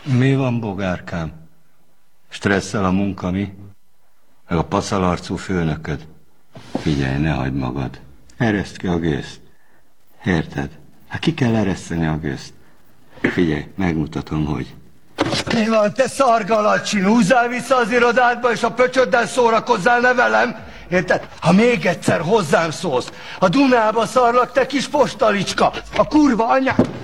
Mi van, bogárkám? Stresszel a munka, mi? Meg a paszalarcú főnököd? Figyelj, ne hagyd magad. Ereszd ki a gőzt. Érted? Hát ki kell ereszteni a gőzt. Figyelj, megmutatom, hogy. Mi van, te szargalacsin? Húzzál vissza az irodádba, és a pöcsöddel szórakozzál, ne velem? Érted? Ha még egyszer hozzám szólsz, a Dunába szarlak, te kis postalicska, a kurva anyád!